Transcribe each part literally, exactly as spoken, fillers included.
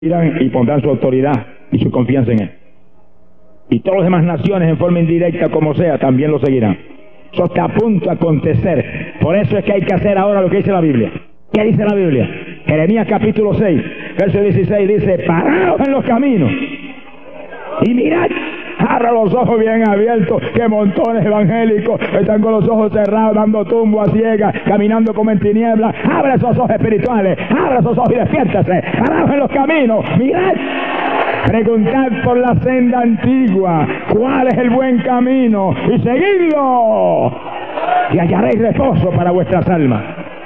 irán y pondrán su autoridad y su confianza en él. Y todas las demás naciones, en forma indirecta como sea, también lo seguirán. Eso está a punto de acontecer. Por eso es que hay que hacer ahora lo que dice la Biblia. ¿Qué dice la Biblia? Jeremías capítulo seis, verso dieciséis dice: paraos en los caminos y mirad. Abra los ojos bien abiertos, que montones evangélicos están con los ojos cerrados, dando tumbo a ciegas, caminando como en tinieblas. Abra esos ojos espirituales, abra esos ojos y despiértese. Paraos en los caminos, mirad. Preguntad por la senda antigua, cuál es el buen camino, y seguidlo, y hallaréis reposo para vuestras almas.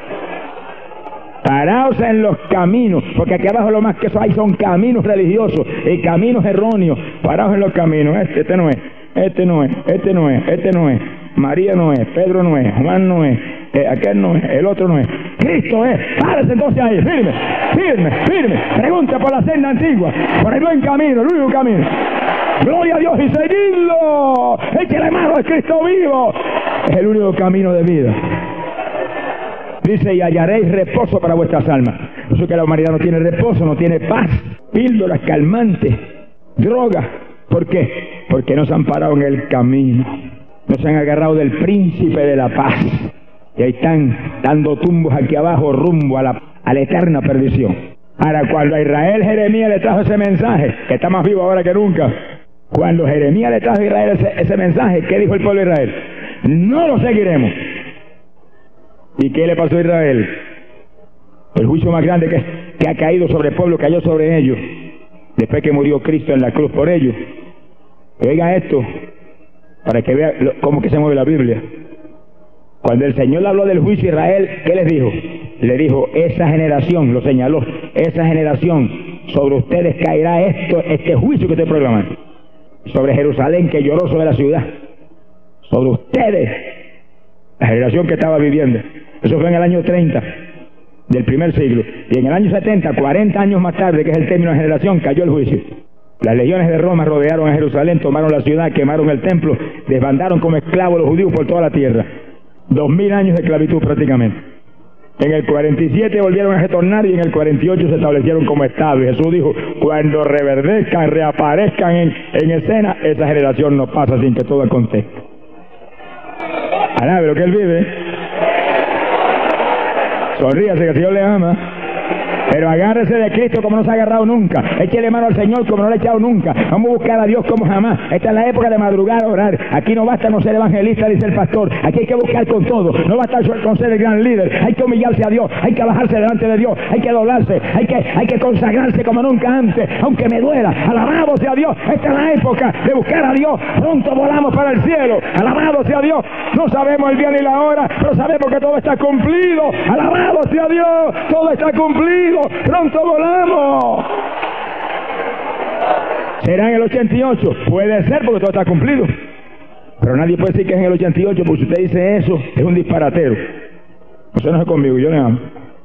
Paraos en los caminos, porque aquí abajo lo más que eso hay son caminos religiosos y caminos erróneos. Paraos en los caminos. Este, este no es, este no es, este no es, este no es, María no es, Pedro no es, Juan no es, eh, aquel no es, el otro no es, Cristo es. Párese entonces ahí, firme, firme, firme. Pregunta por la senda antigua, por el buen camino, el único camino. Gloria a Dios y seguidlo. Échale mano, es Cristo vivo. Es el único camino de vida. Dice: y hallaréis reposo para vuestras almas. Por eso que la humanidad no tiene reposo, no tiene paz. Píldoras calmantes, drogas. ¿Por qué? Porque no se han parado en el camino. No se han agarrado del príncipe de la paz. Y ahí están dando tumbos aquí abajo rumbo a la, a la eterna perdición. Ahora, cuando a Israel Jeremías le trajo ese mensaje, que está más vivo ahora que nunca, cuando Jeremías le trajo a Israel ese, ese mensaje, ¿qué dijo el pueblo de Israel? No lo seguiremos. ¿Y qué le pasó a Israel? El juicio más grande que, que ha caído sobre el pueblo cayó sobre ellos, después que murió Cristo en la cruz por ellos. Oiga esto, para que vea lo, cómo que se mueve la Biblia. Cuando el Señor le habló del juicio a Israel, ¿qué les dijo? Le dijo: esa generación, lo señaló, esa generación, sobre ustedes caerá esto, este juicio que estoy proclamando. Sobre Jerusalén, que lloró sobre la ciudad. Sobre ustedes, la generación que estaba viviendo. Eso fue en el año treinta del primer siglo. Y en el año setenta, cuarenta años más tarde, que es el término de generación, cayó el juicio. Las legiones de Roma rodearon a Jerusalén, tomaron la ciudad, quemaron el templo, desbandaron como esclavos los judíos por toda la tierra. Dos mil años de esclavitud prácticamente. En el cuarenta y siete volvieron a retornar y en el cuarenta y ocho se establecieron como estado. Y Jesús dijo: cuando reverdezcan, reaparezcan en, en escena, esa generación no pasa sin que todo acontezca. Alabe lo que él vive. Sonríase, que el Señor le ama. Pero agárrese de Cristo como no se ha agarrado nunca. Échele mano al Señor como no le ha echado nunca. Vamos a buscar a Dios como jamás. Esta es la época de madrugar a orar. Aquí no basta con ser evangelista, dice el pastor. Aquí hay que buscar con todo. No basta con ser el gran líder. Hay que humillarse a Dios. Hay que bajarse delante de Dios. Hay que doblarse. Hay que, hay que consagrarse como nunca antes. Aunque me duela. Alabado sea Dios. Esta es la época de buscar a Dios. Pronto volamos para el cielo. Alabado sea Dios. No sabemos el día ni la hora, pero sabemos que todo está cumplido. Alabado sea Dios. Todo está cumplido. Pronto volamos. ¿Será en el ochenta y ocho? Puede ser, porque todo está cumplido. Pero nadie puede decir que es en el ochenta y ocho, porque si usted dice eso, es un disparatero. Usted no es conmigo, yo le amo.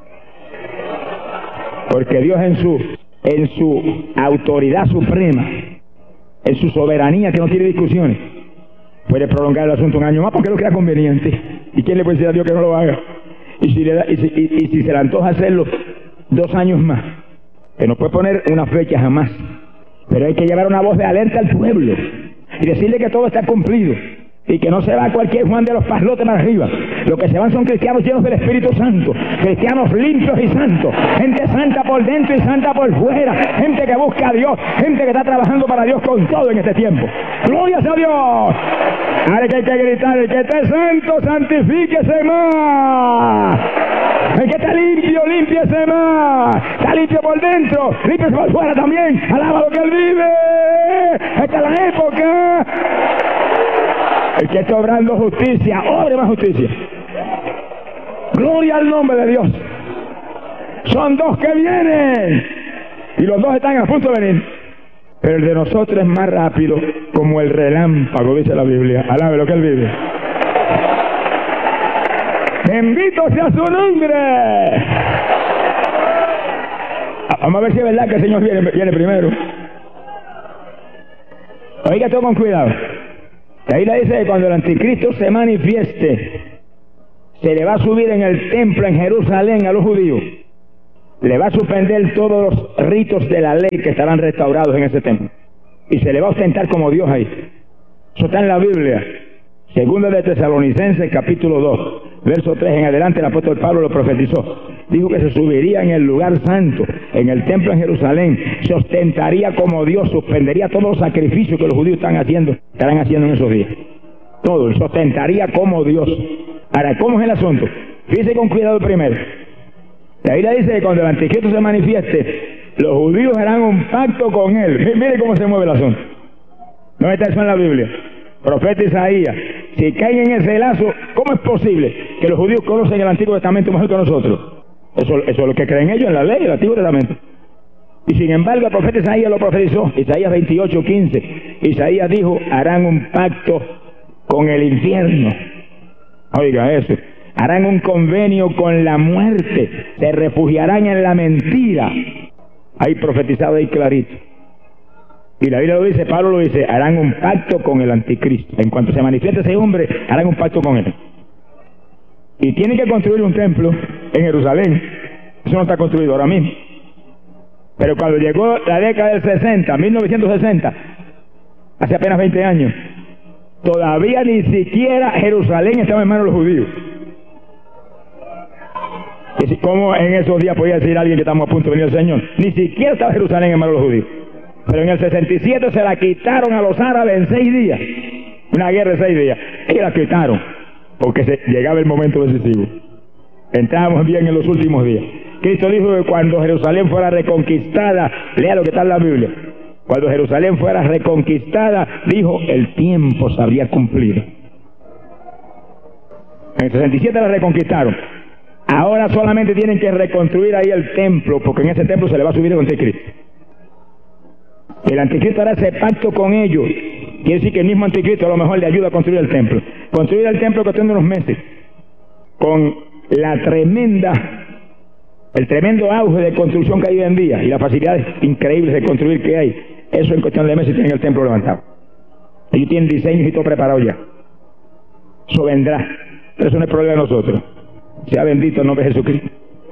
Porque Dios en su, en su autoridad suprema, en su soberanía que no tiene discusiones, puede prolongar el asunto un año más porque lo crea conveniente. ¿Y quién le puede decir a Dios que no lo haga? Y si, le da, y si, y, y si se le antoja hacerlo dos años más, que no puede poner una fecha jamás, pero hay que llevar una voz de alerta al pueblo y decirle que todo está cumplido y que no se va cualquier Juan de los Paslotes más arriba. Lo que se van son cristianos llenos del Espíritu Santo, cristianos limpios y santos, gente santa por dentro y santa por fuera, gente que busca a Dios, gente que está trabajando para Dios con todo en este tiempo. ¡Gloria a Dios! Ahora que hay que gritar: el que esté santo, santifíquese más. El que está limpio, límpiese más. Está limpio por dentro, límpiese por fuera también. Alaba lo que él vive. Esta es la época. El que está obrando justicia, obre más justicia. Gloria al nombre de Dios. Son dos que vienen y los dos están a punto de venir, pero el de nosotros es más rápido, como el relámpago, dice la Biblia. Alabe lo que él vive. Bendito sea su nombre. Vamos a ver si es verdad que el Señor viene, viene primero. Oiga todo con cuidado. Ahí le dice que cuando el anticristo se manifieste, se le va a subir en el templo en Jerusalén a los judíos le va a suspender todos los ritos de la ley que estarán restaurados en ese templo. Y se le va a ostentar como Dios ahí. Eso está en la Biblia. Segunda de Tesalonicenses, capítulo dos, verso tres en adelante, el apóstol Pablo lo profetizó. Dijo que se subiría en el lugar santo, en el templo en Jerusalén, se ostentaría como Dios, suspendería todos los sacrificios que los judíos están haciendo, estarán haciendo en esos días. Todo, se ostentaría como Dios. Ahora, ¿cómo es el asunto? Fíjese con cuidado primero. La Biblia dice que cuando el anticristo se manifieste, los judíos harán un pacto con él. Mire cómo se mueve el asunto. No está eso en la Biblia. Profeta Isaías, si caen en ese lazo, ¿cómo es posible que los judíos conocen el Antiguo Testamento mejor que nosotros? Eso, eso es lo que creen ellos en la ley, el Antiguo Testamento. Y sin embargo el profeta Isaías lo profetizó. Isaías veintiocho, quince. Isaías dijo, harán un pacto con el infierno. Oiga eso. Harán un convenio con la muerte. Se refugiarán en la mentira. Ahí profetizado ahí clarito. Y la Biblia lo dice, Pablo lo dice, harán un pacto con el anticristo. En cuanto se manifieste ese hombre, harán un pacto con él. Y tienen que construir un templo en Jerusalén. Eso no está construido ahora mismo. Pero cuando llegó la década del sesenta, mil novecientos sesenta, hace apenas veinte años, todavía ni siquiera Jerusalén estaba en manos de los judíos. ¿Cómo en esos días podía decir alguien que estamos a punto de venir al Señor? Ni siquiera estaba Jerusalén en manos de los judíos. Pero en el sesenta y siete se la quitaron a los árabes en seis días. Una guerra de seis días. Ellos la quitaron porque se, llegaba el momento decisivo. Entrábamos bien en los últimos días. Cristo dijo que cuando Jerusalén fuera reconquistada, lea lo que está en la Biblia, cuando Jerusalén fuera reconquistada, dijo, el tiempo se habría cumplido. En el sesenta y siete la reconquistaron. Ahora solamente tienen que reconstruir ahí el templo, porque en ese templo se le va a subir el anticristo. El anticristo hará ese pacto con ellos. Quiere decir que el mismo anticristo a lo mejor le ayuda a construir el templo. Construir el templo cuestión de unos meses. Con la tremenda, el tremendo auge de construcción que hay hoy en día y las facilidades increíbles de construir que hay. Eso en cuestión de meses tienen el templo levantado. Ellos tienen diseños y todo preparado ya. Eso vendrá. Pero eso no es problema de nosotros. Sea bendito el nombre de Jesucristo.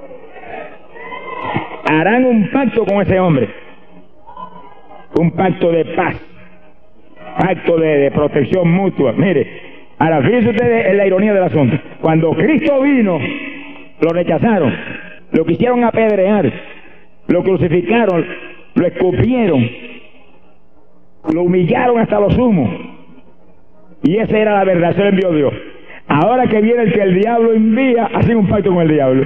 Harán un pacto con ese hombre. Un pacto de paz. Pacto de, de protección mutua. Mire, ahora fíjense ustedes en la ironía del asunto. Cuando Cristo vino, lo rechazaron, lo quisieron apedrear, lo crucificaron, lo escupieron, lo humillaron hasta lo sumo. Y esa era la verdad, se lo envió Dios. Ahora que viene el que el diablo envía, hacen un pacto con el diablo.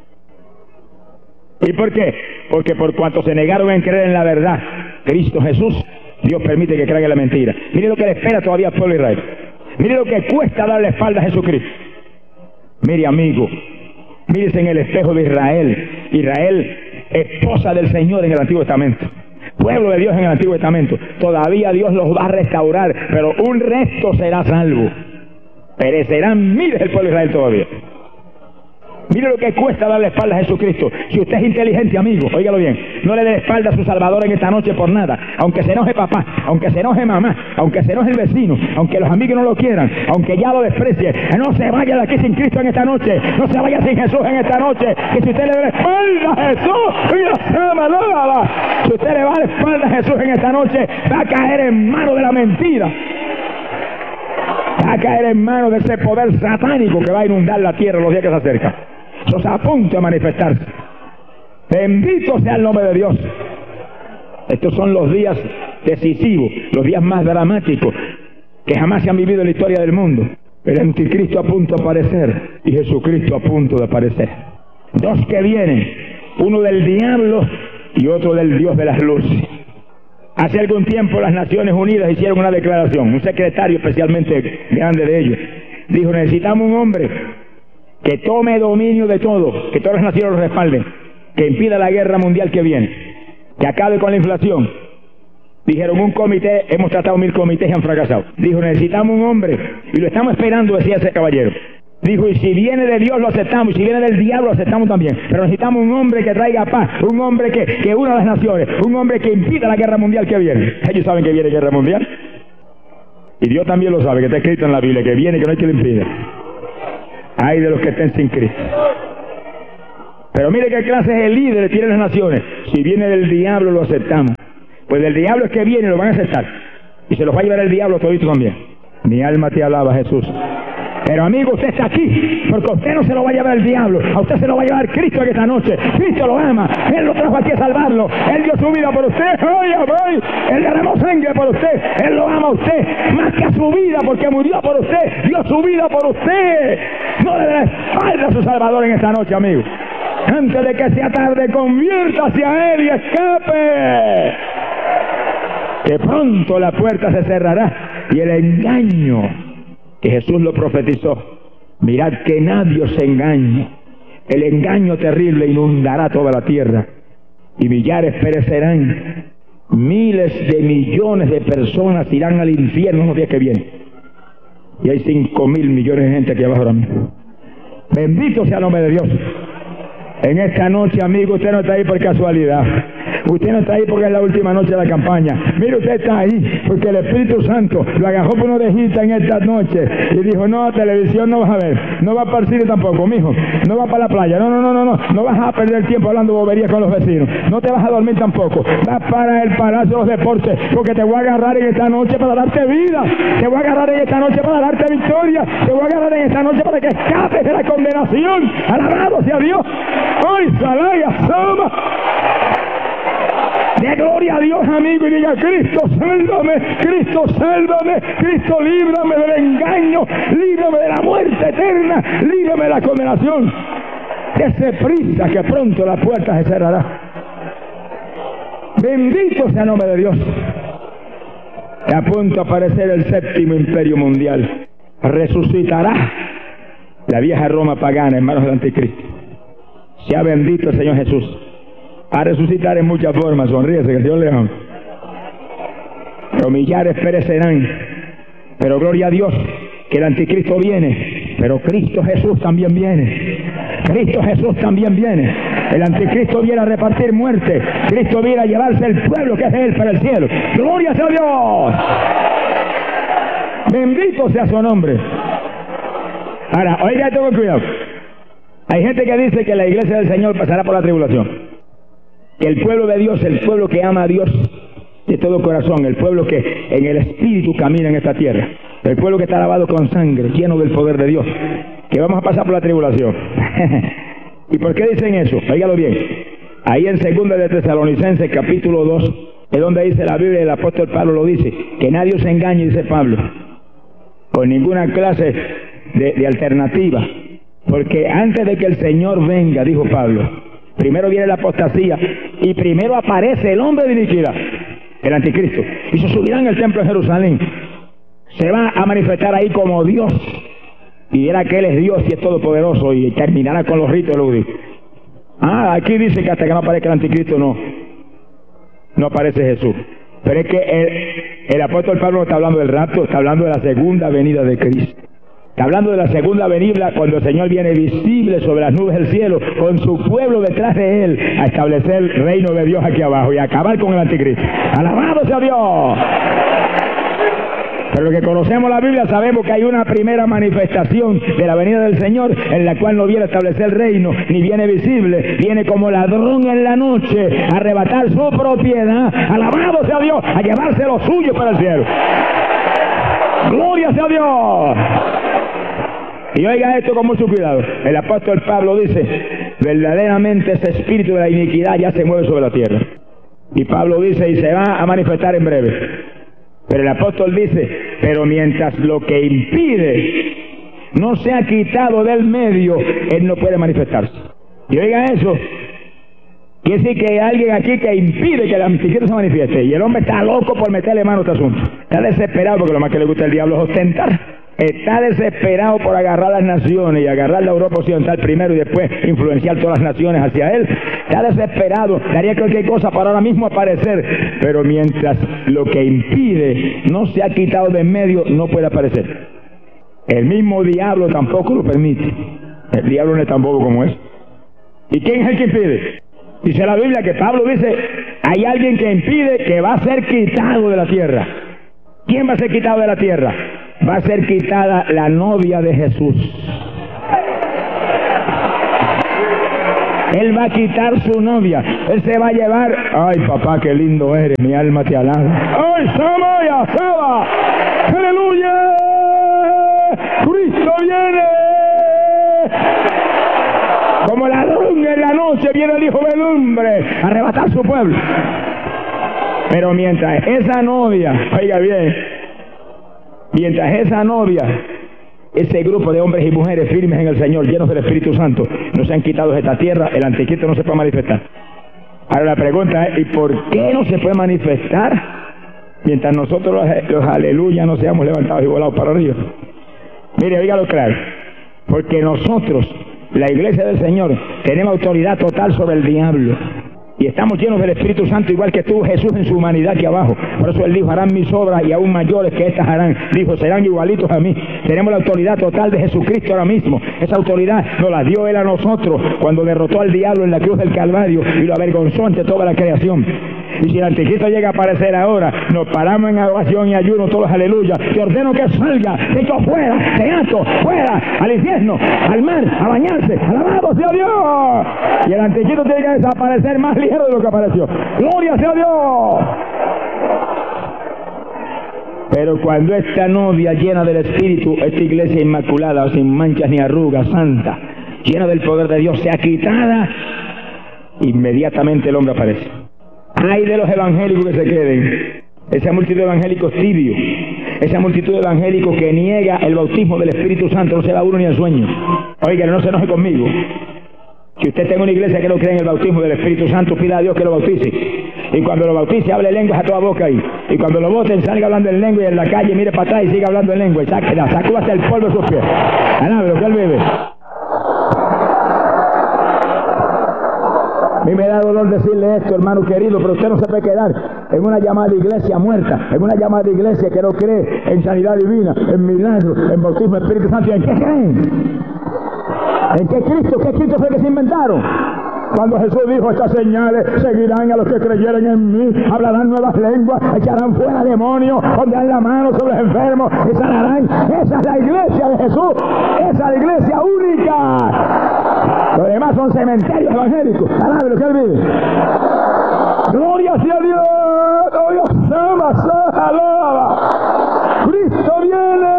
¿Y por qué? Porque por cuanto se negaron en creer en la verdad, Cristo Jesús, Dios permite que crean en la mentira. Mire lo que le espera todavía al pueblo de Israel. Mire lo que cuesta darle espalda a Jesucristo. Mire, amigo, mírese en el espejo de Israel. Israel, esposa del Señor en el Antiguo Testamento. Pueblo de Dios en el Antiguo Testamento. Todavía Dios los va a restaurar, pero un resto será salvo. Perecerán miles del pueblo de Israel todavía. Mire lo que cuesta darle espalda a Jesucristo. Si usted es inteligente, amigo, óigalo bien, no le dé espalda a su Salvador en esta noche por nada. Aunque se enoje papá, aunque se enoje mamá, aunque se enoje el vecino, aunque los amigos no lo quieran, aunque ya lo desprecie, no se vaya de aquí sin Cristo en esta noche. No se vaya sin Jesús en esta noche. Que si usted le da la espalda a Jesús, mira, se me da. Si usted le va a dar espalda a Jesús en esta noche, va a caer en manos de la mentira. Va a caer en manos de ese poder satánico que va a inundar la tierra los días que se acercan. Eso está a punto de manifestarse. Bendito sea el nombre de Dios. Estos son los días decisivos, los días más dramáticos que jamás se han vivido en la historia del mundo. El anticristo a punto de aparecer y Jesucristo a punto de aparecer. Dos que vienen, uno del diablo y otro del Dios de las luces. Hace algún tiempo las Naciones Unidas hicieron una declaración, un secretario especialmente grande de ellos dijo: necesitamos un hombre que tome dominio de todo, que todas las naciones lo respalden, que impida la guerra mundial que viene, que acabe con la inflación. Dijeron un comité, hemos tratado mil comités y han fracasado. Dijo: necesitamos un hombre, y lo estamos esperando, decía ese caballero. Dijo: y si viene de Dios lo aceptamos, y si viene del diablo lo aceptamos también, pero necesitamos un hombre que traiga paz, un hombre que, que una las naciones, un hombre que impida la guerra mundial que viene. Ellos saben que viene guerra mundial, y Dios también lo sabe, que está escrito en la Biblia, que viene, que no hay que lo impida. Ay de los que estén sin Cristo. Pero mire qué clase de líderes tienen las naciones. Si viene del diablo lo aceptamos. Pues del diablo es que viene y lo van a aceptar. Y se los va a llevar el diablo todito también. Mi alma te alaba, Jesús. Pero amigo, usted está aquí porque a usted no se lo va a llevar el diablo, a usted se lo va a llevar Cristo en esta noche. Cristo lo ama, Él lo trajo aquí a salvarlo, Él dio su vida por usted. ¡Ay, ay! Él derramó sangre por usted, Él lo ama a usted más que a su vida, porque murió por usted, dio su vida por usted. No le dé la espalda a su Salvador en esta noche, amigo. Antes de que sea tarde, conviértase a Él y escape. Que pronto la puerta se cerrará y el engaño, que Jesús lo profetizó, mirad que nadie os engañe. El engaño terrible inundará toda la tierra y millares perecerán. Miles de millones de personas irán al infierno en los días que vienen. Y hay cinco mil millones de gente aquí abajo ahora mismo. Bendito sea el nombre de Dios. En esta noche, amigo, usted no está ahí por casualidad. Usted no está ahí porque es la última noche de la campaña. Mire, usted está ahí porque el Espíritu Santo lo agarró por una orejita en esta noche y dijo: no, televisión no vas a ver, no vas para el cine tampoco, mijo, no vas para la playa, no, no, no, no, no, no vas a perder el tiempo hablando boberías con los vecinos, no te vas a dormir tampoco, vas para el Palacio de los Deportes, porque te voy a agarrar en esta noche para darte vida, te voy a agarrar en esta noche para darte victoria, te voy a agarrar en esta noche para que escapes de la condenación. Alabado sea Dios. ¡Ay, Salaya, Sama! De gloria a Dios, amigo, y diga: Cristo, sálvame, Cristo, sálvame, Cristo, líbrame del engaño, líbrame de la muerte eterna, líbrame de la condenación. Dese prisa que pronto la puerta se cerrará. Bendito sea el nombre de Dios. A punto a aparecer el séptimo imperio mundial. Resucitará la vieja Roma pagana en manos del anticristo. Sea bendito el Señor Jesús. A resucitar en muchas formas, sonríese, que el Señor le ama. Pero millares perecerán, pero gloria a Dios que el anticristo viene, pero Cristo Jesús también viene. Cristo Jesús también viene. El anticristo viene a repartir muerte, Cristo viene a llevarse el pueblo que es de Él para el cielo. Gloria sea a Dios. Bendito sea su nombre. Ahora, oiga, tengo cuidado. Hay gente que dice que la iglesia del Señor pasará por la tribulación. Que el pueblo de Dios, el pueblo que ama a Dios de todo corazón, el pueblo que en el Espíritu camina en esta tierra, el pueblo que está lavado con sangre, lleno del poder de Dios, que vamos a pasar por la tribulación. ¿Y por qué dicen eso? Óigalo bien. Ahí en segunda de Tesalonicenses, capítulo dos, es donde dice la Biblia, el apóstol Pablo lo dice, que nadie os engañe, dice Pablo, con ninguna clase de, de alternativa. Porque antes de que el Señor venga, dijo Pablo, primero viene la apostasía y primero aparece el hombre de iniquidad, el anticristo, y se subirá en el templo de Jerusalén. Se va a manifestar ahí como Dios y dirá que Él es Dios y es todopoderoso y terminará con los ritos lúdicos. Ah, aquí dice que hasta que no aparezca el anticristo no, no aparece Jesús. Pero es que el, el apóstol Pablo no está hablando del rapto, está hablando de la segunda venida de Cristo. Está hablando de la segunda venida cuando el Señor viene visible sobre las nubes del cielo con su pueblo detrás de Él a establecer el reino de Dios aquí abajo y a acabar con el anticristo. ¡Alabado sea Dios! Pero los que conocemos la Biblia sabemos que hay una primera manifestación de la venida del Señor en la cual no viene a establecer el reino ni viene visible, viene como ladrón en la noche a arrebatar su propiedad. ¡Alabado sea Dios! A llevarse lo suyo para el cielo. ¡Gloria sea Dios! Y oiga esto con mucho cuidado. El apóstol Pablo dice, verdaderamente ese espíritu de la iniquidad ya se mueve sobre la tierra. Y Pablo dice, y se va a manifestar en breve. Pero el apóstol dice, pero mientras lo que impide no se ha quitado del medio, él no puede manifestarse. Y oiga eso. Quiere decir que hay alguien aquí que impide que el anticristo se manifieste. Y el hombre está loco por meterle mano a este asunto. Está desesperado porque lo más que le gusta al diablo es ostentar. Está desesperado por agarrar las naciones y agarrar la Europa occidental primero y después influenciar todas las naciones hacia él. Está desesperado, daría cualquier cosa para ahora mismo aparecer. Pero mientras lo que impide no se ha quitado de en medio, no puede aparecer. El mismo diablo tampoco lo permite. El diablo no es tan bobo como es. ¿Y quién es el que impide? Dice la Biblia que Pablo dice, hay alguien que impide que va a ser quitado de la tierra. ¿Quién va a ser quitado de la tierra? Va a ser quitada la novia de Jesús. Él va a quitar su novia. Él se va a llevar. Ay, papá, qué lindo eres. Mi alma te alaba. Ay, Samaya, Saba. Aleluya. Cristo viene. Como ladrón en la noche viene el hijo del hombre a arrebatar su pueblo. Pero mientras esa novia, oiga bien, mientras esa novia, ese grupo de hombres y mujeres firmes en el Señor, llenos del Espíritu Santo, no se han quitado de esta tierra, el anticristo no se puede manifestar. Ahora la pregunta es, ¿y por qué no se puede manifestar mientras nosotros los, los aleluya no seamos levantados y volados para arriba? Mire, oígalo claro, porque nosotros, la iglesia del Señor, tenemos autoridad total sobre el diablo. Y estamos llenos del Espíritu Santo, igual que tuvo Jesús en su humanidad aquí abajo. Por eso Él dijo, harán mis obras y aún mayores que estas harán. Dijo, serán igualitos a mí. Tenemos la autoridad total de Jesucristo ahora mismo. Esa autoridad nos la dio Él a nosotros cuando derrotó al diablo en la cruz del Calvario y lo avergonzó ante toda la creación. Y si el anticristo llega a aparecer ahora, nos paramos en adoración y ayuno todos, aleluya. Te ordeno que salga, que yo fuera, te ato, fuera, al infierno, al mar, a bañarse, alabado sea Dios. Y el anticristo tiene que desaparecer más ligero de lo que apareció. Gloria sea Dios. Pero cuando esta novia llena del Espíritu, esta iglesia inmaculada, sin manchas ni arrugas, santa, llena del poder de Dios, sea quitada, inmediatamente el hombre aparece. Ay de los evangélicos que se queden, esa multitud de evangélicos tibios, esa multitud de evangélicos que niega el bautismo del Espíritu Santo, no se da uno ni al sueño. Oiga, no se enoje conmigo. Si usted tiene una iglesia que no cree en el bautismo del Espíritu Santo, pida a Dios que lo bautice. Y cuando lo bautice, hable lenguas a toda boca ahí. Y cuando lo voten, salga hablando en lengua y en la calle mire para atrás y siga hablando en lengua. Y sáquela, sacó hasta el polvo de sus pies. Alabe lo que él vive. A mí me da dolor decirle esto, hermano querido, pero usted no se puede quedar en una llamada de iglesia muerta, en una llamada de iglesia que no cree en sanidad divina, en milagros, en bautismo del Espíritu Santo. ¿En qué creen? ¿En qué Cristo? ¿Qué Cristo fue que se inventaron? Cuando Jesús dijo, estas señales seguirán a los que creyeren en mí, hablarán nuevas lenguas, echarán fuera demonios, pondrán la mano sobre los enfermos y sanarán. Esa es la iglesia de Jesús, esa es la iglesia única. Los demás son cementerios evangélicos. Alabe lo que él vive. Gloria sea Dios. Oh Dios, sama, sama, alaba. Cristo viene.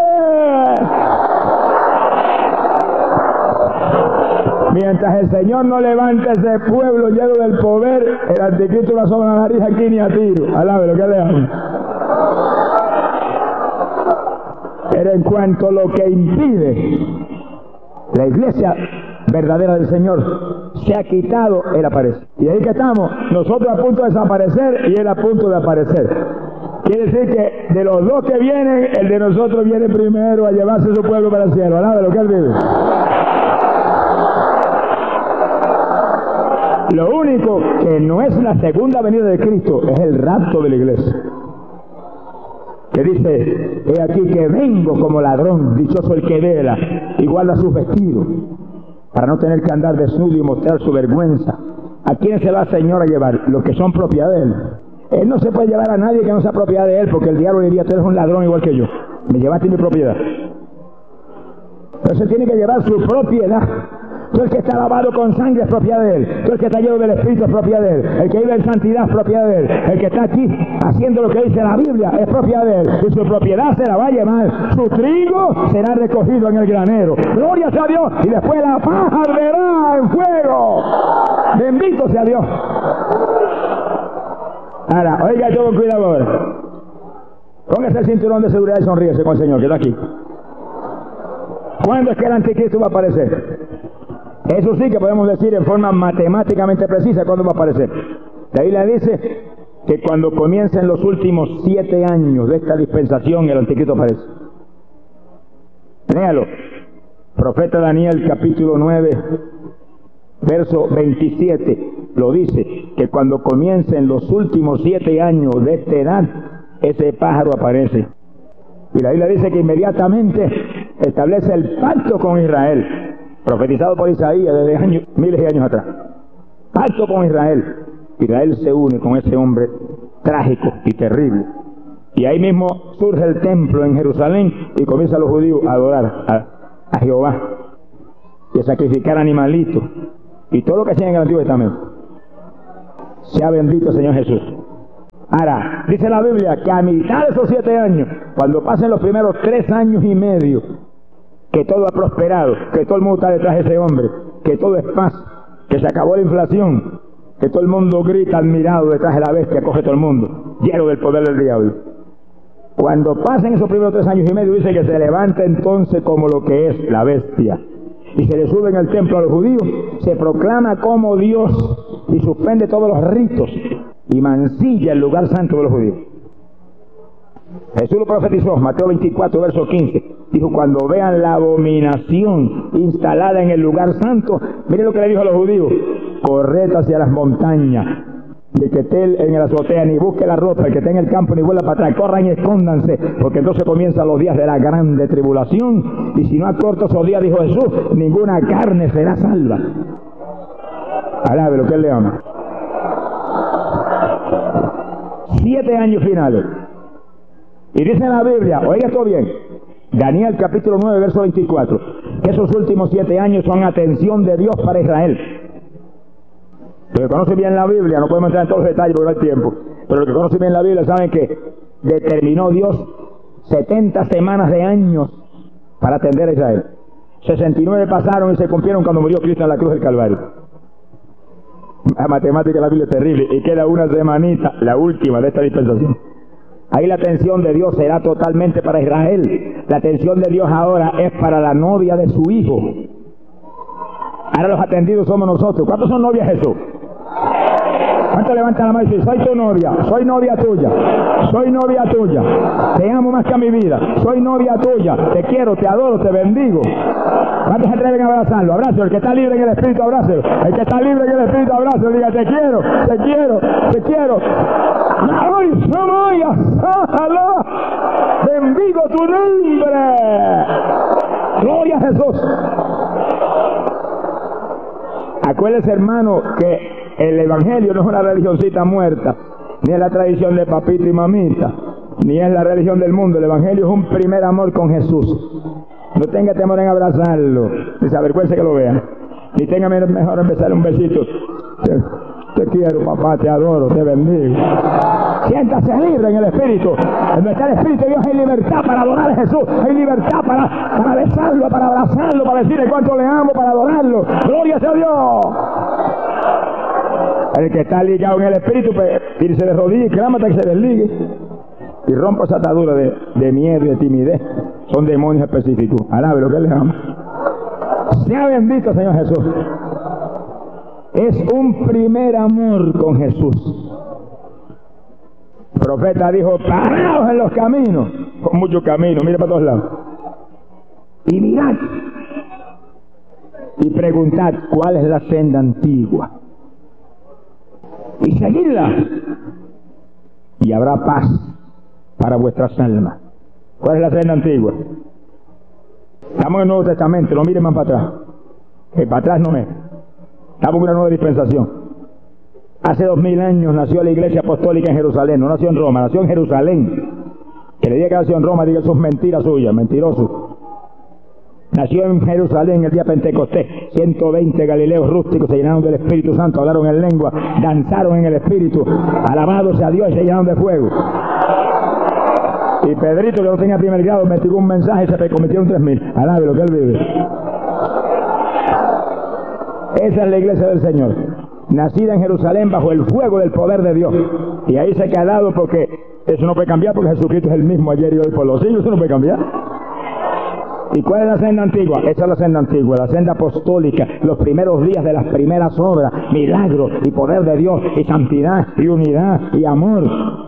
Mientras el Señor no levante ese pueblo lleno del poder, el anticristo no asoma la nariz aquí ni a tiro. Alabe lo que le habla. Pero en cuanto a lo que impide la iglesia verdadera del Señor se ha quitado, Él aparece. Y ahí que estamos, nosotros a punto de desaparecer y Él a punto de aparecer. Quiere decir que de los dos que vienen, el de nosotros viene primero a llevarse su pueblo para el cielo. Alabe lo que Él vive. Lo único que no es la segunda venida de Cristo es el rapto de la iglesia. Que dice, he aquí que vengo como ladrón, dichoso el que vela y guarda sus vestidos, para no tener que andar desnudo y mostrar su vergüenza. ¿A quién se va el Señor a llevar? Los que son propiedad de Él. Él no se puede llevar a nadie que no sea propiedad de Él, porque el diablo diría, tú eres un ladrón igual que yo, me llevaste mi propiedad. Entonces tiene que llevar su propiedad. Todo el que está lavado con sangre es propiedad de Él. Todo el que está lleno del Espíritu es propiedad de Él. El que vive en santidad es propiedad de Él. El que está aquí haciendo lo que dice la Biblia es propiedad de Él. Y su propiedad se la va a llevar. Su trigo será recogido en el granero. Gloria sea a Dios. Y después la paja arderá en fuego. Bendito sea Dios. Ahora, oiga todo con cuidado ahora. Póngase el cinturón de seguridad y sonríese con el Señor que está aquí. ¿Cuándo es que el anticristo va a aparecer? Eso sí que podemos decir en forma matemáticamente precisa cuándo va a aparecer. La Biblia dice que cuando comiencen los últimos siete años de esta dispensación, el anticristo aparece. Léalo. Profeta Daniel, capítulo nueve, verso veintisiete, lo dice, que cuando comiencen los últimos siete años de esta edad, ese pájaro aparece. Y la Biblia dice que inmediatamente establece el pacto con Israel, profetizado por Isaías desde años, miles de años atrás. Pacto con Israel. Israel se une con ese hombre trágico y terrible. Y ahí mismo surge el templo en Jerusalén y comienzan los judíos a adorar a, a Jehová y a sacrificar animalitos y todo lo que hacían en el Antiguo Testamento. Sea bendito el Señor Jesús. Ahora, dice la Biblia que a mitad de esos siete años, cuando pasen los primeros tres años y medio, que todo ha prosperado, que todo el mundo está detrás de ese hombre, que todo es paz, que se acabó la inflación, que todo el mundo grita admirado detrás de la bestia, coge todo el mundo, lleno del poder del diablo. Cuando pasen esos primeros tres años y medio, dice que se levanta entonces como lo que es la bestia, y se le sube en el templo a los judíos, se proclama como Dios y suspende todos los ritos y mancilla el lugar santo de los judíos. Jesús lo profetizó, Mateo veinticuatro, verso quince. Dijo, cuando vean la abominación instalada en el lugar santo, miren lo que le dijo a los judíos: corred hacia las montañas, y el que esté en la azotea ni busque la ropa, el que esté en el campo ni vuelva para atrás, corran y escóndanse, porque entonces comienzan los días de la grande tribulación, y si no acorto esos días, dijo Jesús, ninguna carne será salva. Alabe lo que él le ama. Siete años finales. Y dice en la Biblia, oiga esto bien, Daniel capítulo nueve, verso veinticuatro, que esos últimos siete años son atención de Dios para Israel. Los que conocen bien la Biblia, no podemos entrar en todos los detalles porque no hay tiempo, pero los que conocen bien la Biblia saben que determinó Dios setenta semanas de años para atender a Israel. sesenta y nueve pasaron y se cumplieron cuando murió Cristo en la cruz del Calvario. La matemática de la Biblia es terrible, y queda una semanita, la última de esta dispensación. Ahí la atención de Dios será totalmente para Israel. La atención de Dios ahora es para la novia de su hijo. Ahora los atendidos somos nosotros. ¿Cuántos son novias de Jesús? ¿Cuántos levantan la mano y dicen, soy tu novia, soy novia tuya, soy novia tuya, te amo más que a mi vida, soy novia tuya, te quiero, te adoro, te bendigo? ¿Cuántos se atreven a abrazarlo? Abrazo, el que está libre en el espíritu, abrazo. El que está libre en el espíritu, abrazo. Diga, te quiero, te quiero, te quiero. ¡Ay, Samaya! ¡Alá! ¡Bendigo tu nombre! ¡Gloria a Jesús! Acuérdese, hermano, que el Evangelio no es una religioncita muerta, ni es la tradición de papito y mamita, ni es la religión del mundo. El Evangelio es un primer amor con Jesús. No tenga temor en abrazarlo, ni se avergüence que lo vean, ni tenga mejor empezar un besito. Te, te quiero, papá, te adoro, te bendigo. Siéntase libre en el Espíritu. En donde está el Espíritu de Dios hay libertad para adorar a Jesús, hay libertad para, para besarlo, para abrazarlo, para decirle cuánto le amo, para adorarlo. ¡Gloria a Dios! El que está ligado en el Espíritu, pues, irse de rodillas y clama hasta que se desligue y rompa esa atadura de, de miedo y de timidez. Son demonios específicos. Alabe lo que él les ama. Sea bendito, Señor Jesús. Es un primer amor con Jesús. El profeta dijo, paraos en los caminos, con muchos caminos, mire para todos lados, y mirad y preguntad cuál es la senda antigua y seguidla, y habrá paz para vuestras almas. ¿Cuál es la senda antigua? Estamos en el Nuevo Testamento, no miren más para atrás, que para atrás no es. Estamos en una nueva dispensación. Hace dos mil años nació la Iglesia Apostólica en Jerusalén, no nació en Roma, nació en Jerusalén. Que le diga que nació en Roma, diga eso es mentira suya, mentiroso. Nació en Jerusalén el día Pentecostés. ciento veinte galileos rústicos se llenaron del Espíritu Santo, hablaron en lengua, danzaron en el Espíritu, alabados a Dios y se llenaron de fuego. Y Pedrito, que no tenía primer grado, metió un mensaje y se convirtieron tres mil. Alabe lo que él vive. Esa es la iglesia del Señor, nacida en Jerusalén bajo el fuego del poder de Dios. Y ahí se ha quedado, porque eso no puede cambiar, porque Jesucristo es el mismo ayer y hoy por los siglos, eso no puede cambiar. ¿Y cuál es la senda antigua? Esa es la senda antigua, la senda apostólica, los primeros días de las primeras obras, milagros y poder de Dios, y santidad, y unidad, y amor.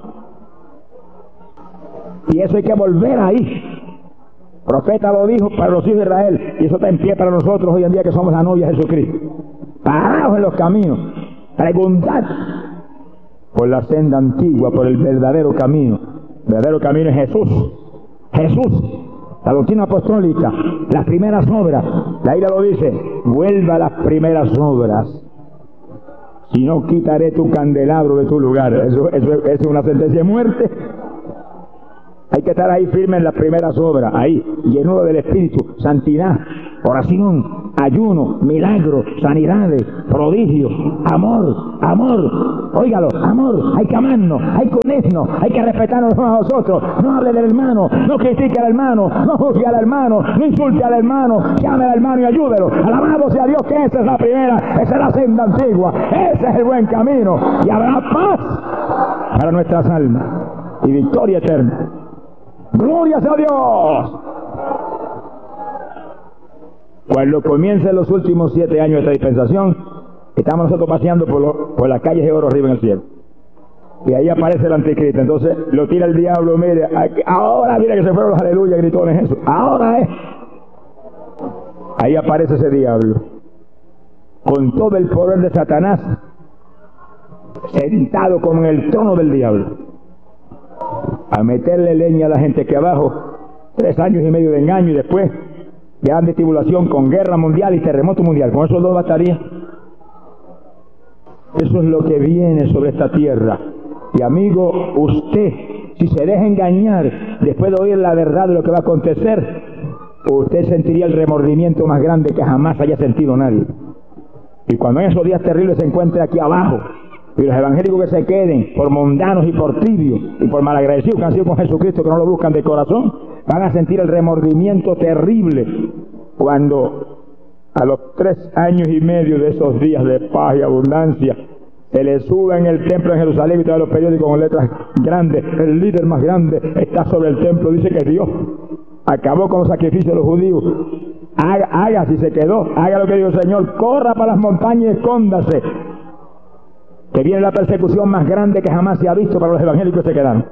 Y eso hay que volver ahí. El profeta lo dijo para los hijos de Israel, y eso está en pie para nosotros hoy en día que somos la novia de Jesucristo. Paraos en los caminos, preguntad por la senda antigua, por el verdadero camino. El verdadero camino es Jesús. Jesús, la doctrina apostólica, las primeras obras. La Biblia lo dice, vuelva a las primeras obras, si no quitaré tu candelabro de tu lugar. Eso, eso, eso es una sentencia de muerte. Hay que estar ahí firme en las primeras obras, ahí, lleno del Espíritu, santidad, oración, ayuno, milagros, sanidades, prodigios, amor, amor. Óigalo, amor. Hay que amarnos, hay que unirnos, hay que respetarnos a nosotros. No hable del hermano, no critique al hermano, no juzgue al hermano, no insulte al hermano, llame al hermano y ayúdelo. Alabado sea Dios, que esa es la primera, esa es la senda antigua, ese es el buen camino, y habrá paz para nuestras almas y victoria eterna. ¡Gloria sea Dios! Cuando comiencen los últimos siete años de esta dispensación, estamos nosotros paseando por, lo, por las calles de oro arriba en el cielo. Y ahí aparece el anticristo. Entonces lo tira el diablo, mire, ahora mira que se fueron los aleluya, gritones, eso. Ahora es. Ahí aparece ese diablo, con todo el poder de Satanás, sentado como en el trono del diablo, a meterle leña a la gente que abajo, tres años y medio de engaño y después grande tribulación con guerra mundial y terremoto mundial. Con esos dos bastaría. Eso es lo que viene sobre esta tierra. Y amigo, usted, si se deja engañar después de oír la verdad de lo que va a acontecer, usted sentiría el remordimiento más grande que jamás haya sentido nadie. Y cuando en esos días terribles se encuentre aquí abajo, y los evangélicos que se queden por mundanos y por tibios y por malagradecidos que han sido con Jesucristo, que no lo buscan de corazón, van a sentir el remordimiento terrible cuando a los tres años y medio de esos días de paz y abundancia se le sube en el templo en Jerusalén y todos los periódicos con letras grandes: el líder más grande está sobre el templo, dice que Dios acabó con los sacrificios de los judíos. Haga, haga si se quedó, haga lo que dijo el Señor, corra para las montañas y escóndase, que viene la persecución más grande que jamás se ha visto para los evangélicos que se quedaron.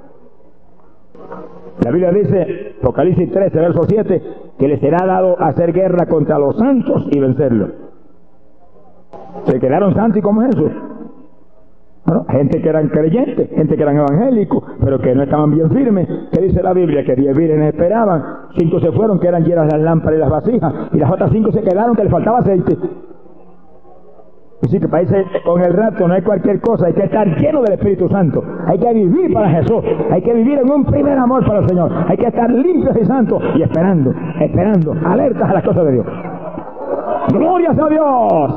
La Biblia dice, Apocalipsis trece, verso siete, que les será dado hacer guerra contra los santos y vencerlos. ¿Se quedaron santos y cómo es eso? Bueno, gente que eran creyentes, gente que eran evangélicos, pero que no estaban bien firmes. ¿Qué dice la Biblia? Que diez vírgenes esperaban, cinco se fueron, que eran llenas las lámparas y las vasijas, y las otras cinco se quedaron, que les faltaba aceite. Así que para irse con el rapto no hay cualquier cosa, hay que estar lleno del Espíritu Santo, hay que vivir para Jesús, hay que vivir en un primer amor para el Señor, hay que estar limpios y santos y esperando, esperando, alertas a las cosas de Dios. ¡Gloria a Dios!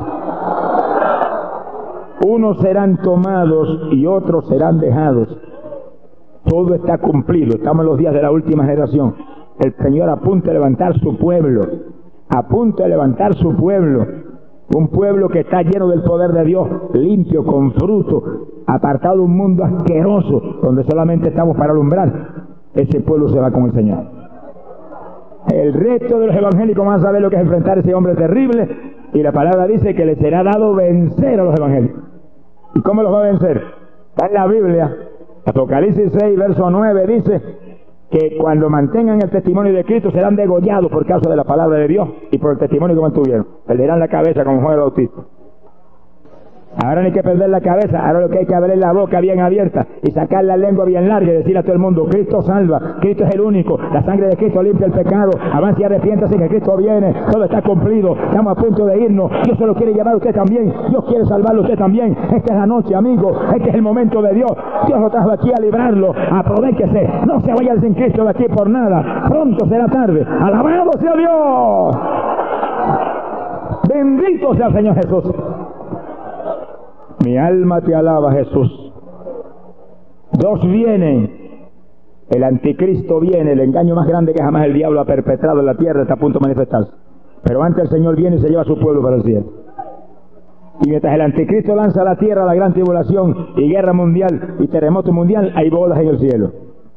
Unos serán tomados y otros serán dejados. Todo está cumplido, estamos en los días de la última generación. El Señor a punto de levantar su pueblo, a punto de levantar su pueblo. Un pueblo que está lleno del poder de Dios, limpio, con fruto, apartado de un mundo asqueroso, donde solamente estamos para alumbrar. Ese pueblo se va con el Señor. El resto de los evangélicos van a saber lo que es enfrentar a ese hombre terrible, y la palabra dice que le será dado vencer a los evangélicos. ¿Y cómo los va a vencer? Está en la Biblia, Apocalipsis seis, verso nueve, dice que cuando mantengan el testimonio de Cristo serán degollados por causa de la palabra de Dios y por el testimonio que mantuvieron. Perderán la cabeza como Juan el Bautista. Ahora no hay que perder la cabeza, ahora lo que hay que abrir la boca bien abierta y sacar la lengua bien larga y decirle a todo el mundo: Cristo salva, Cristo es el único, la sangre de Cristo limpia el pecado, avance y arrepiéntase que Cristo viene, todo está cumplido, estamos a punto de irnos, Dios se lo quiere llevar a usted también, Dios quiere salvarlo a usted también, esta es la noche, amigo, este es el momento de Dios, Dios lo trajo aquí a librarlo, aprovéchese, no se vaya sin Cristo de aquí por nada, pronto será tarde, alabado sea Dios, bendito sea el Señor Jesús. Mi alma te alaba, Jesús. Dos vienen. El anticristo viene, el engaño más grande que jamás el diablo ha perpetrado en la tierra está a punto de manifestarse. Pero antes el Señor viene y se lleva a su pueblo para el cielo. Y mientras el anticristo lanza a la tierra la gran tribulación y guerra mundial y terremoto mundial, hay bodas en el cielo.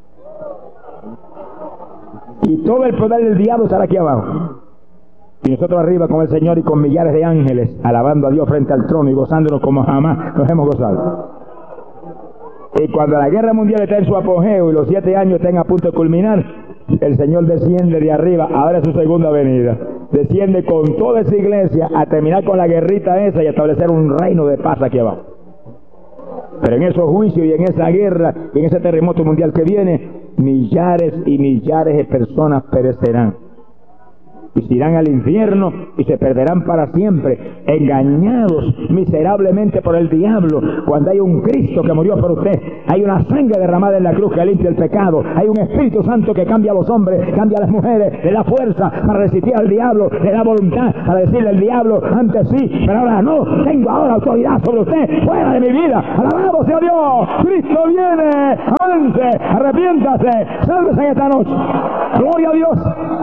Y todo el poder del diablo estará aquí abajo. Y nosotros arriba con el Señor y con millares de ángeles, alabando a Dios frente al trono y gozándonos como jamás nos hemos gozado. Y cuando la guerra mundial está en su apogeo y los siete años estén a punto de culminar, el Señor desciende de arriba, ahora es su segunda venida. Desciende con toda esa iglesia a terminar con la guerrita esa y establecer un reino de paz aquí abajo. Pero en esos juicios y en esa guerra y en ese terremoto mundial que viene, millares y millares de personas perecerán. y se irán al infierno y se perderán para siempre, engañados miserablemente por el diablo, cuando hay un Cristo que murió por usted, hay una sangre derramada en la cruz que limpia el pecado, hay un Espíritu Santo que cambia a los hombres, cambia a las mujeres, le da fuerza para resistir al diablo, le da voluntad para decirle al diablo, antes sí, pero ahora no, tengo ahora autoridad sobre usted, fuera de mi vida, alabado sea Dios, Cristo viene, avance, arrepiéntase, sálvese en esta noche, gloria a Dios.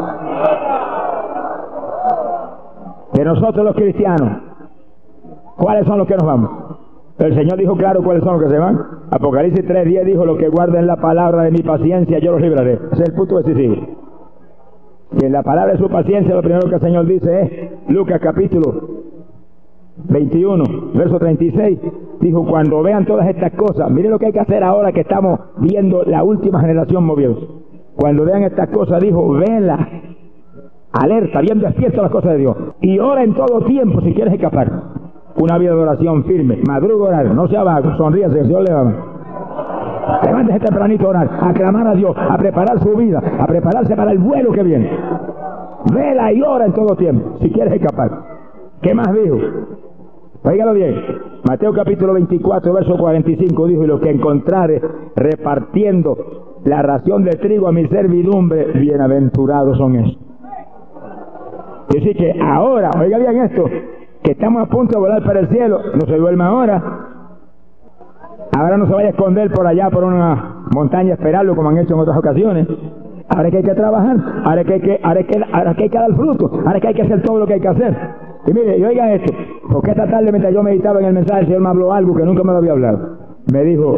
De nosotros los cristianos, ¿cuáles son los que nos vamos? El Señor dijo claro cuáles son los que se van. Apocalipsis tres diez dijo, los que guarden la palabra de mi paciencia, yo los libraré. Ese es el punto decisivo. Y en la palabra de su paciencia, lo primero que el Señor dice es, Lucas capítulo veintiuno, verso treinta y seis, dijo, cuando vean todas estas cosas, miren lo que hay que hacer ahora que estamos viendo la última generación moviéndose. Cuando vean estas cosas, dijo, vela, alerta, bien despierto a las cosas de Dios, y ora en todo tiempo si quieres escapar. Una vida de oración firme, madruga orar, no sea vago, sonríase, que el Señor le va. Levántese tempranito a orar, a clamar a Dios, a preparar su vida, a prepararse para el vuelo que viene. Vela y ora en todo tiempo si quieres escapar. ¿Qué más dijo? Óigalo bien, Mateo capítulo veinticuatro, verso cuarenta y cinco dijo, y lo que encontrare repartiendo la ración de trigo a mi servidumbre, bienaventurados son esos. Es decir que ahora, oiga bien esto, que estamos a punto de volar para el cielo, no se duerma ahora. Ahora no se vaya a esconder por allá, por una montaña, a esperarlo como han hecho en otras ocasiones. Ahora que hay que trabajar, ahora que hay que, ahora que, ahora que hay que dar fruto, ahora que hay que hacer todo lo que hay que hacer. Y mire, y oiga esto, porque esta tarde mientras yo meditaba en el mensaje, el Señor me habló algo que nunca me lo había hablado. Me dijo,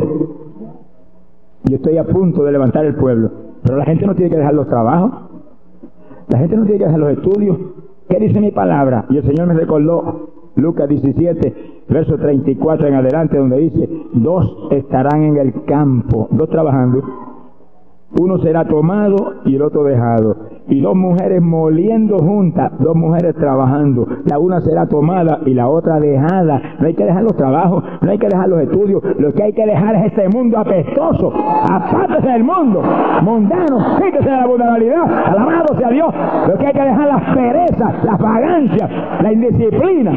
yo estoy a punto de levantar el pueblo, pero la gente no tiene que dejar los trabajos, la gente no tiene que dejar los estudios. ¿Qué dice mi palabra? Y el Señor me recordó Lucas diecisiete, verso treinta y cuatro en adelante, donde dice, dos estarán en el campo, dos trabajando, uno será tomado y el otro dejado, y dos mujeres moliendo juntas, dos mujeres trabajando, la una será tomada y la otra dejada. No hay que dejar los trabajos, no hay que dejar los estudios, lo que hay que dejar es este mundo apestoso. Apártese del mundo mundano, quítese de la mundanalidad, alabado sea Dios. Lo que hay que dejar las perezas, las vagancias, la indisciplina.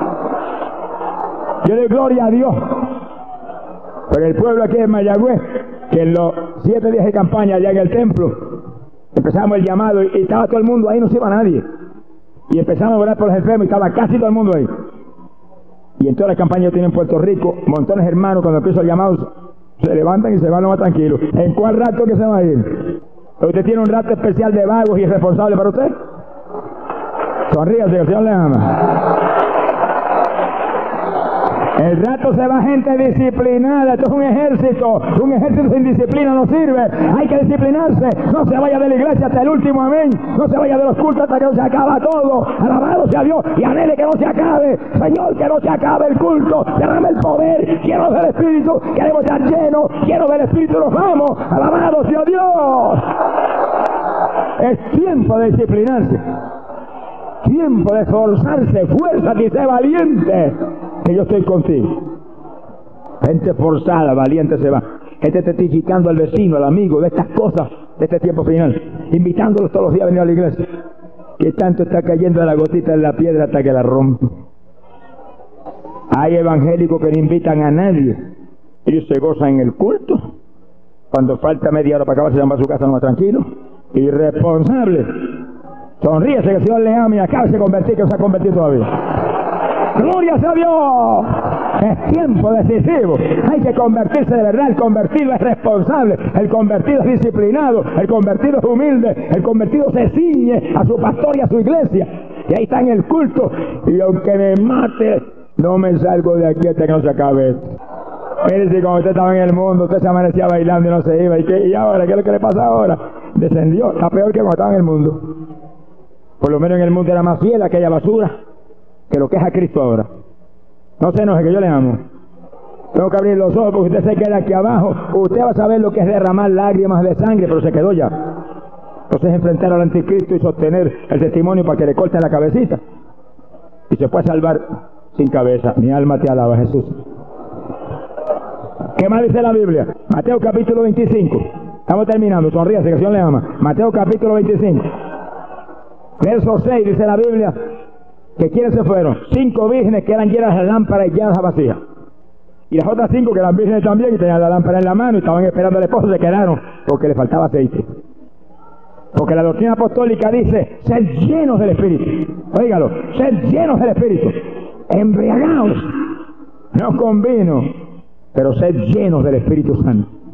Yo doy gloria a Dios por el pueblo aquí en Mayagüez, que en los siete días de campaña allá en el templo empezamos el llamado y, y estaba todo el mundo ahí, no se iba nadie, y empezamos a orar por los enfermos y estaba casi todo el mundo ahí. Y en todas las campañas que tienen en Puerto Rico, montones de hermanos, cuando empiezo el llamado se levantan y se van lo más tranquilos. ¿En cuál rato que se va a ir? ¿Usted tiene un rato especial de vagos y irresponsables para usted? Sonríase, que el Señor le ama. El rato se va gente disciplinada. Esto es un ejército. Un ejército sin disciplina no sirve. Hay que disciplinarse. No se vaya de la iglesia hasta el último amén. No se vaya de los cultos hasta que no se acaba todo. Alabado sea Dios. Y anhele que no se acabe. Señor, que no se acabe el culto. Derrame el poder. Quiero ver el Espíritu. Queremos estar llenos. Quiero ver el Espíritu. Nos vamos. Alabado sea Dios. Es tiempo de disciplinarse. Tiempo de esforzarse. Fuerza y sé valiente, que yo estoy contigo. Gente forzada, valiente se va. Gente testificando al vecino, al amigo, de estas cosas, de este tiempo final. Invitándolos todos los días a venir a la iglesia. Que tanto está cayendo la gotita en la piedra hasta que la rompe. Hay evangélicos que no invitan a nadie. Ellos se gozan en el culto. Cuando falta media hora para acabar, se llama a su casa nomás tranquilo. Irresponsable. Sonríese, que el Señor le ama y acaba de convertir, que no se ha convertido todavía. ¡Gloria a Dios! Es tiempo decisivo. Hay que convertirse de verdad. El convertido es responsable. El convertido es disciplinado. El convertido es humilde. El convertido se ciñe a su pastor y a su iglesia. Y ahí está en el culto. Y aunque me mate, no me salgo de aquí hasta que no se acabe esto. Mire, si como usted estaba en el mundo, usted se amanecía bailando y no se iba. ¿Y, qué? ¿Y ahora? ¿Qué es lo que le pasa ahora? Descendió. Está peor que cuando estaba en el mundo. Por lo menos en el mundo era más fiel a aquella basura que lo que es a Cristo ahora. No se enoje, que yo le amo. Tengo que abrir los ojos porque usted se queda aquí abajo. Usted va a saber lo que es derramar lágrimas de sangre, pero se quedó ya. Entonces enfrentar al anticristo y sostener el testimonio para que le corten la cabecita. Y se puede salvar sin cabeza. Mi alma te alaba, Jesús. ¿Qué más dice la Biblia? Mateo capítulo veinticinco. Estamos terminando, sonríase, que el Señor le ama. Mateo capítulo veinticinco. Verso seis dice la Biblia que ¿quiénes se fueron? Cinco vírgenes que eran llenas de lámparas y llenas de vasijas. Y las otras cinco que eran vírgenes también y tenían la lámpara en la mano y estaban esperando al esposo, se quedaron porque le faltaba aceite. Porque la doctrina apostólica dice ser llenos del Espíritu. Óigalo, ser llenos del Espíritu. Embriagados, no con vino, pero ser llenos del Espíritu Santo.